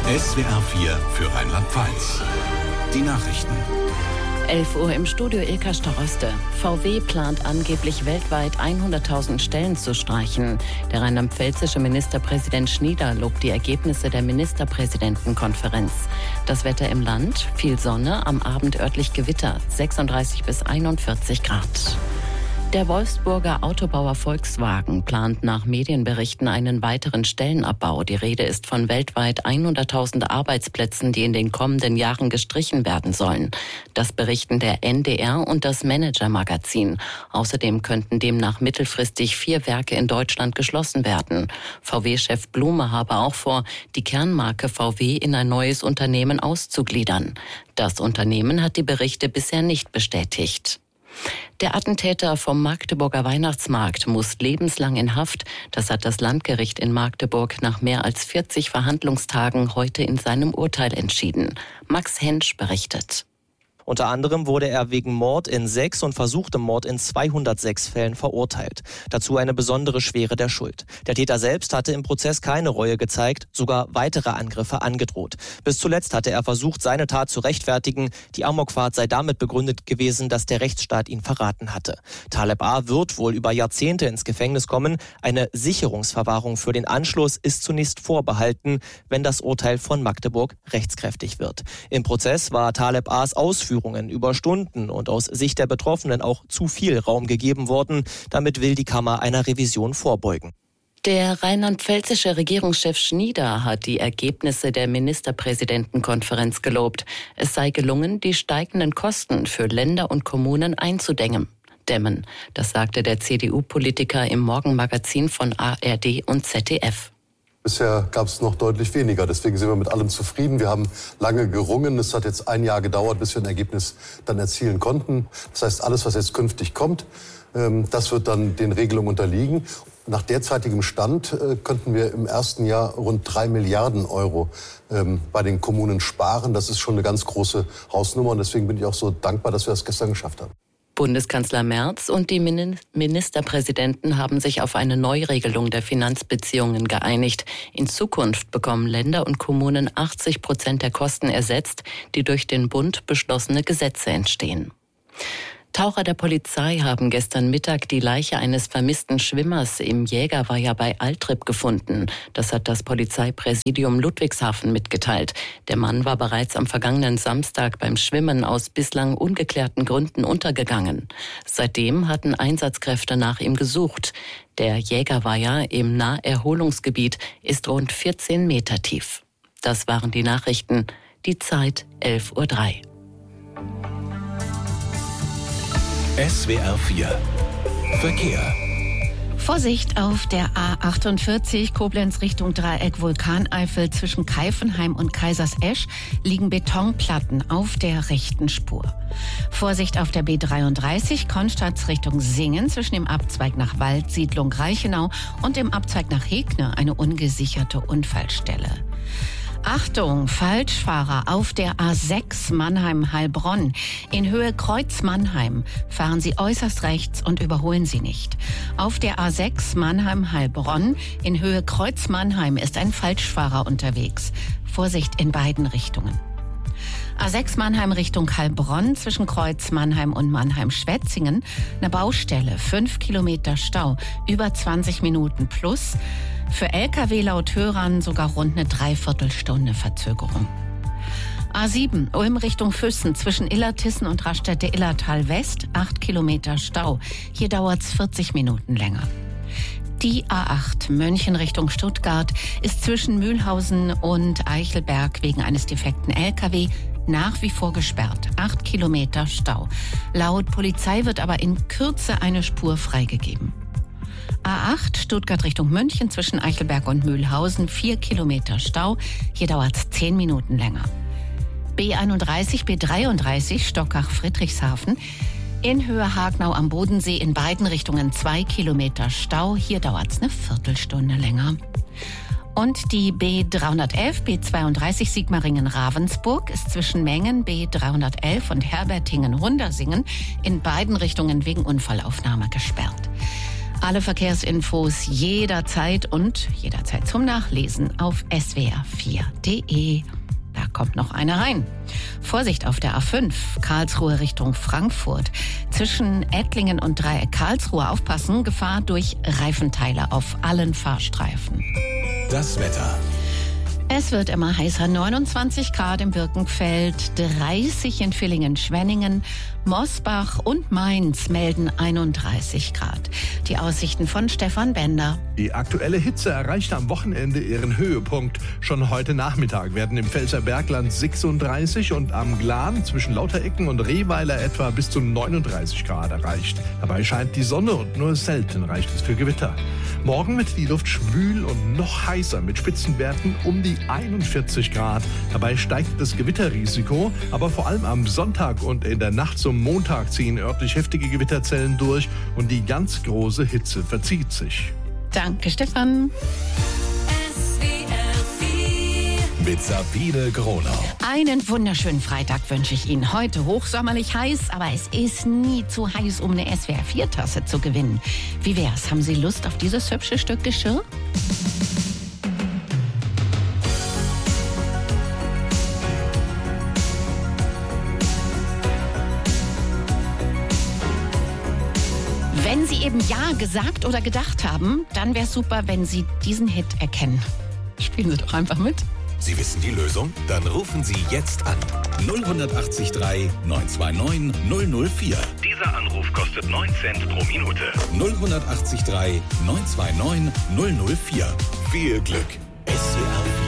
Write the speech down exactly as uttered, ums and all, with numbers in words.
S W R vier für Rheinland-Pfalz. Die Nachrichten. elf Uhr im Studio Ilka Staroste. V W plant angeblich weltweit hunderttausend Stellen zu streichen. Der rheinland-pfälzische Ministerpräsident Schnieder lobt die Ergebnisse der Ministerpräsidentenkonferenz. Das Wetter im Land: viel Sonne, am Abend örtlich Gewitter, sechsunddreißig bis einundvierzig Grad. Der Wolfsburger Autobauer Volkswagen plant nach Medienberichten einen weiteren Stellenabbau. Die Rede ist von weltweit hunderttausend Arbeitsplätzen, die in den kommenden Jahren gestrichen werden sollen. Das berichten der N D R und das Manager-Magazin. Außerdem könnten demnach mittelfristig vier Werke in Deutschland geschlossen werden. V W-Chef Blume habe auch vor, die Kernmarke V W in ein neues Unternehmen auszugliedern. Das Unternehmen hat die Berichte bisher nicht bestätigt. Der Attentäter vom Magdeburger Weihnachtsmarkt muss lebenslang in Haft. Das hat das Landgericht in Magdeburg nach mehr als vierzig Verhandlungstagen heute in seinem Urteil entschieden. Max Hensch berichtet. Unter anderem wurde er wegen Mord in sechs und versuchtem Mord in zweihundertsechs Fällen verurteilt. Dazu eine besondere Schwere der Schuld. Der Täter selbst hatte im Prozess keine Reue gezeigt, sogar weitere Angriffe angedroht. Bis zuletzt hatte er versucht, seine Tat zu rechtfertigen. Die Amokfahrt sei damit begründet gewesen, dass der Rechtsstaat ihn verraten hatte. Taleb A. wird wohl über Jahrzehnte ins Gefängnis kommen. Eine Sicherungsverwahrung für den Anschluss ist zunächst vorbehalten, wenn das Urteil von Magdeburg rechtskräftig wird. Im Prozess war Taleb A.'s Ausführung über Stunden und aus Sicht der Betroffenen auch zu viel Raum gegeben worden. Damit will die Kammer einer Revision vorbeugen. Der rheinland-pfälzische Regierungschef Schnieder hat die Ergebnisse der Ministerpräsidentenkonferenz gelobt. Es sei gelungen, die steigenden Kosten für Länder und Kommunen einzudämmen. Dämmen. Das sagte der C D U-Politiker im Morgenmagazin von A R D und Z D F. Bisher gab es noch deutlich weniger. Deswegen sind wir mit allem zufrieden. Wir haben lange gerungen. Es hat jetzt ein Jahr gedauert, bis wir ein Ergebnis dann erzielen konnten. Das heißt, alles, was jetzt künftig kommt, das wird dann den Regelungen unterliegen. Nach derzeitigem Stand könnten wir im ersten Jahr rund drei Milliarden Euro bei den Kommunen sparen. Das ist schon eine ganz große Hausnummer. Und deswegen bin ich auch so dankbar, dass wir das gestern geschafft haben. Bundeskanzler Merz und die Ministerpräsidenten haben sich auf eine Neuregelung der Finanzbeziehungen geeinigt. In Zukunft bekommen Länder und Kommunen achtzig Prozent der Kosten ersetzt, die durch den Bund beschlossene Gesetze entstehen. Taucher der Polizei haben gestern Mittag die Leiche eines vermissten Schwimmers im Jägerweiher bei Altrip gefunden. Das hat das Polizeipräsidium Ludwigshafen mitgeteilt. Der Mann war bereits am vergangenen Samstag beim Schwimmen aus bislang ungeklärten Gründen untergegangen. Seitdem hatten Einsatzkräfte nach ihm gesucht. Der Jägerweiher im Naherholungsgebiet ist rund vierzehn Meter tief. Das waren die Nachrichten. Die Zeit elf Uhr drei. S W R vier Verkehr. Vorsicht auf der A achtundvierzig Koblenz Richtung Dreieck Vulkaneifel zwischen Keifenheim und Kaisersesch liegen Betonplatten auf der rechten Spur. Vorsicht auf der B dreiunddreißig Konstanz Richtung Singen zwischen dem Abzweig nach Waldsiedlung Reichenau und dem Abzweig nach Hegne eine ungesicherte Unfallstelle. Achtung, Falschfahrer auf der A sechs Mannheim-Heilbronn. In Höhe Kreuz Mannheim fahren Sie äußerst rechts und überholen Sie nicht. Auf der A sechs Mannheim-Heilbronn in Höhe Kreuz Mannheim ist ein Falschfahrer unterwegs. Vorsicht in beiden Richtungen. A sechs Mannheim Richtung Heilbronn zwischen Kreuz Mannheim und Mannheim-Schwetzingen. Eine Baustelle, fünf Kilometer Stau, über zwanzig Minuten plus. Für L K W laut Hörern sogar rund eine Dreiviertelstunde Verzögerung. A sieben Ulm Richtung Füssen zwischen Illertissen und Raststätte Illertal West, acht Kilometer Stau. Hier dauert's vierzig Minuten länger. Die A acht München Richtung Stuttgart ist zwischen Mühlhausen und Eichelberg wegen eines defekten L K W nach wie vor gesperrt. Acht Kilometer Stau. Laut Polizei wird aber in Kürze eine Spur freigegeben. A acht Stuttgart Richtung München zwischen Eichelberg und Mühlhausen, vier Kilometer Stau. Hier dauert es zehn Minuten länger. B einunddreißig, B dreiunddreißig Stockach-Friedrichshafen. In Höhe Hagnau am Bodensee in beiden Richtungen zwei Kilometer Stau. Hier dauert es eine Viertelstunde länger. Und die B dreihundertelf, B zweiunddreißig Sigmaringen-Ravensburg ist zwischen Mengen B dreihundertelf und Herbertingen-Hundersingen in beiden Richtungen wegen Unfallaufnahme gesperrt. Alle Verkehrsinfos jederzeit und jederzeit zum Nachlesen auf s w r vier punkt d e. Da kommt noch eine rein. Vorsicht auf der A fünf, Karlsruhe Richtung Frankfurt. Zwischen Ettlingen und Dreieck Karlsruhe aufpassen, Gefahr durch Reifenteile auf allen Fahrstreifen. Das Wetter. Es wird immer heißer, neunundzwanzig Grad im Birkenfeld, dreißig in Villingen-Schwenningen, Mosbach und Mainz melden einunddreißig Grad. Die Aussichten von Stefan Bender. Die aktuelle Hitze erreicht am Wochenende ihren Höhepunkt. Schon heute Nachmittag werden im Pfälzer Bergland sechsunddreißig und am Glan zwischen Lauterecken und Rehweiler etwa bis zu neununddreißig Grad erreicht. Dabei scheint die Sonne und nur selten reicht es für Gewitter. Morgen wird die Luft schwül und noch heißer mit Spitzenwerten um die einundvierzig Grad. Dabei steigt das Gewitterrisiko, aber vor allem am Sonntag und in der Nacht zum Montag ziehen örtlich heftige Gewitterzellen durch und die ganz große Hitze verzieht sich. Danke, Stefan. Mit Sabine Gronau. Einen wunderschönen Freitag wünsche ich Ihnen. Heute hochsommerlich heiß, aber es ist nie zu heiß, um eine S W R vier Tasse zu gewinnen. Wie wär's? Haben Sie Lust auf dieses hübsche Stück Geschirr? Wenn Sie eben Ja gesagt oder gedacht haben, dann wäre es super, wenn Sie diesen Hit erkennen. Spielen Sie doch einfach mit. Sie wissen die Lösung? Dann rufen Sie jetzt an. null acht drei neun zwei neun null null vier. Dieser Anruf kostet neun Cent pro Minute. null acht drei neun zwei neun null null vier. Viel Glück. S W R